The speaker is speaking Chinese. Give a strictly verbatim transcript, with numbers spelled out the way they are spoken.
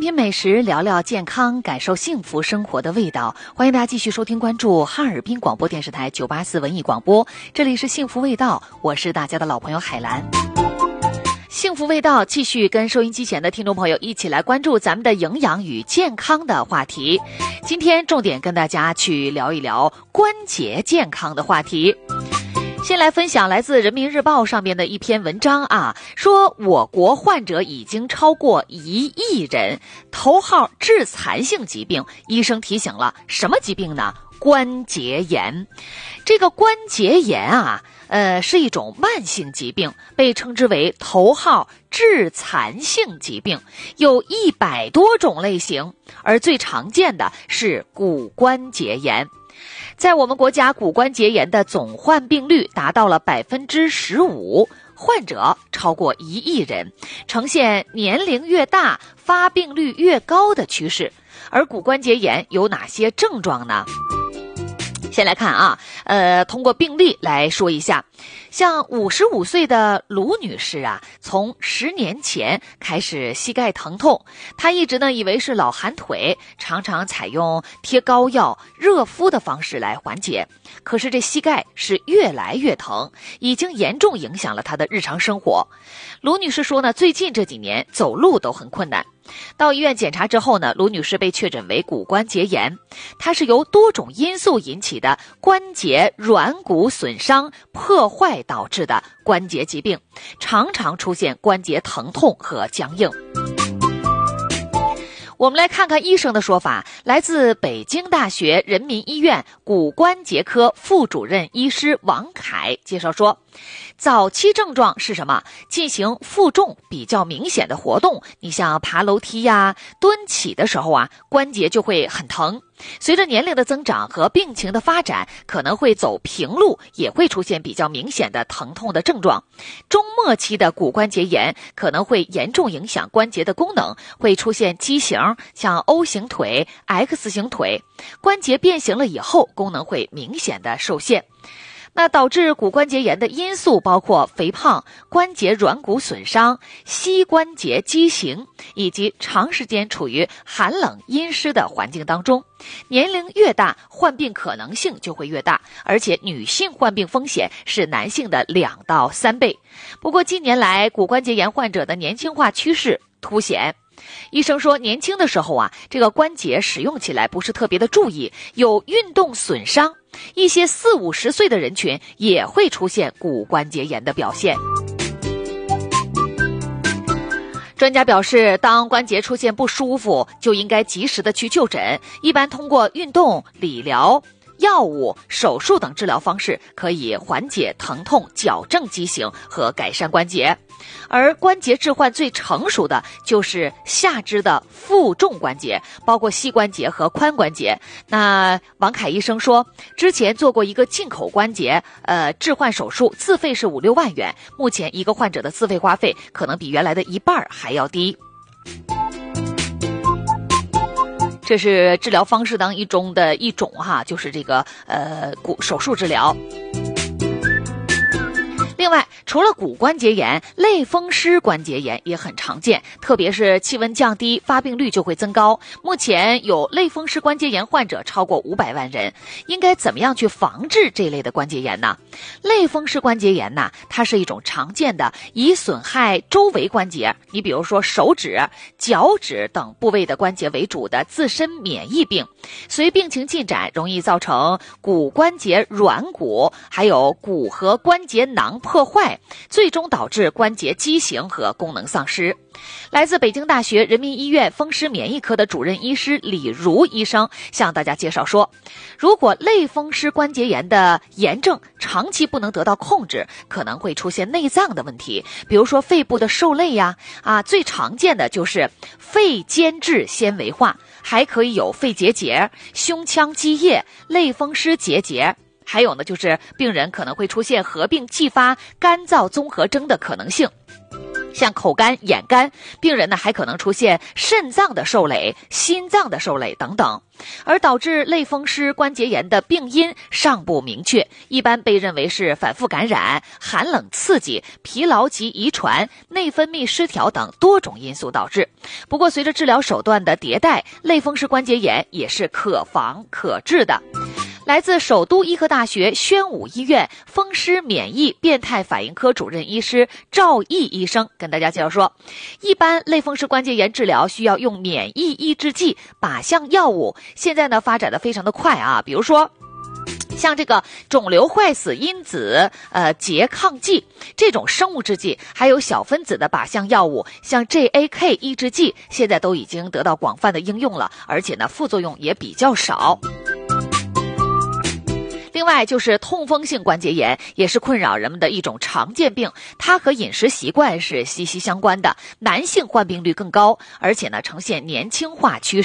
品美食，聊聊健康，感受幸福生活的味道。欢迎大家继续收听关注哈尔滨广播电视台九八四文艺广播，这里是幸福味道，我是大家的老朋友海兰。幸福味道继续跟收音机前的听众朋友一起来关注咱们的营养与健康的话题。今天重点跟大家去聊一聊关节健康的话题。先来分享来自人民日报上面的一篇文章啊，说我国患者已经超过一亿人，头号致残性疾病，医生提醒了，什么疾病呢？关节炎。这个关节炎啊呃，是一种慢性疾病，被称之为头号致残性疾病，有一百多种类型，而最常见的是骨关节炎。在我们国家，骨关节炎的总患病率达到了百分之十五，患者超过一亿人，呈现年龄越大发病率越高的趋势。而骨关节炎有哪些症状呢？先来看啊，呃，通过病例来说一下，像五十五岁的卢女士啊，从十年前开始膝盖疼痛，她一直呢以为是老寒腿，常常采用贴膏药、热敷的方式来缓解。可是这膝盖是越来越疼，已经严重影响了她的日常生活。卢女士说呢，最近这几年走路都很困难。到医院检查之后呢，卢女士被确诊为骨关节炎，它是由多种因素引起的关节软骨损伤破坏导致的关节疾病，常常出现关节疼痛和僵硬。我们来看看医生的说法，来自北京大学人民医院骨关节科副主任医师王凯介绍说，早期症状是什么？进行负重比较明显的活动，你像爬楼梯呀、蹲起的时候啊，关节就会很疼。随着年龄的增长和病情的发展，可能会走平路，也会出现比较明显的疼痛的症状。中末期的骨关节炎可能会严重影响关节的功能，会出现畸形，像 O 型腿、X 型腿，关节变形了以后，功能会明显的受限。那导致骨关节炎的因素包括肥胖、关节软骨损伤、膝关节畸形，以及长时间处于寒冷阴湿的环境当中。年龄越大，患病可能性就会越大，而且女性患病风险是男性的两到三倍。不过近年来，骨关节炎患者的年轻化趋势凸显。医生说，年轻的时候啊，这个关节使用起来不是特别的注意，有运动损伤，一些四五十岁的人群也会出现骨关节炎的表现。专家表示，当关节出现不舒服，就应该及时的去就诊，一般通过运动、理疗、药物、手术等治疗方式可以缓解疼痛、矫正畸形和改善关节。而关节置换最成熟的就是下肢的负重关节，包括膝关节和髋关节。那王凯医生说，之前做过一个进口关节呃置换手术，自费是五六万元，目前一个患者的自费花费可能比原来的一半还要低。这是治疗方式当中的一种哈，就是这个呃骨手术治疗。另外，除了骨关节炎，类风湿关节炎也很常见，特别是气温降低，发病率就会增高。目前有类风湿关节炎患者超过五百万人，应该怎么样去防治这类的关节炎呢？类风湿关节炎呢，它是一种常见的以损害周围关节，你比如说手指、脚趾等部位的关节为主的自身免疫病，随病情进展容易造成骨关节软骨还有骨和关节囊破坏，最终导致关节畸形和功能丧失。来自北京大学人民医院风湿免疫科的主任医师李如医生向大家介绍说，如果类风湿关节炎的炎症长期不能得到控制，可能会出现内脏的问题，比如说肺部的受累呀，啊，最常见的就是肺间质纤维化，还可以有肺结节、胸腔积液、类风湿结节。还有呢，就是病人可能会出现合并继发干燥综合征的可能性。 像口干、眼干，病人呢还可能出现肾脏的受累、心脏的受累等等。而导致类风湿关节炎的病因尚不明确，一般被认为是反复感染、寒冷刺激、疲劳及遗传、内分泌失调等多种因素导致。不过随着治疗手段的迭代，类风湿关节炎也是可防可治的。来自首都医科大学宣武医院风湿免疫变态反应科主任医师赵毅医生跟大家介绍说，一般类风湿关节炎治疗需要用免疫抑制剂、靶向药物，现在呢发展的非常的快啊，比如说像这个肿瘤坏死因子呃拮抗剂这种生物制剂，还有小分子的靶向药物，像 J A K 抑制剂，现在都已经得到广泛的应用了，而且呢副作用也比较少。另外就是痛风性关节炎，也是困扰人们的一种常见病，它和饮食习惯是息息相关的，男性患病率更高，而且呢呈现年轻化趋势。